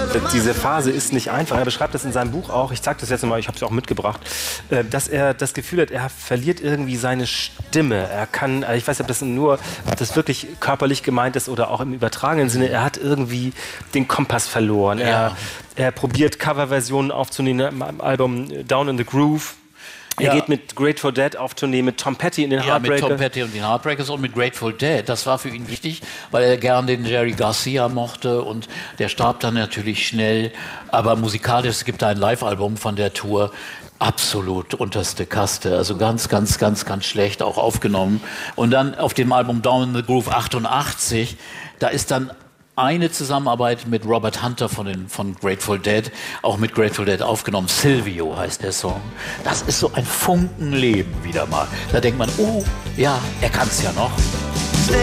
Diese Phase ist nicht einfach. Er beschreibt das in seinem Buch auch, ich zeige das jetzt mal, ich habe es auch mitgebracht, dass er das Gefühl hat, er verliert irgendwie seine Stimme. Er kann, ich weiß nicht, ob das wirklich körperlich gemeint ist oder auch im übertragenen Sinne, er hat irgendwie den Kompass verloren. Ja. Er probiert Coverversionen aufzunehmen im Album Down in the Groove. Er geht mit Grateful Dead auf Tournee, mit Tom Petty in den Heartbreakers. Ja, mit Tom Petty und den Heartbreakers und mit Grateful Dead. Das war für ihn wichtig, weil er gern den Jerry Garcia mochte und der starb dann natürlich schnell. Aber musikalisch, es gibt ein Live-Album von der Tour, absolut unterste Kaste, also ganz schlecht auch aufgenommen. Und dann auf dem Album Down in the Groove 88, da ist dann eine Zusammenarbeit mit Robert Hunter von Grateful Dead, auch mit Grateful Dead aufgenommen. Silvio heißt der Song. Das ist so ein Funkenleben wieder mal. Da denkt man, oh, ja, er kann's ja noch.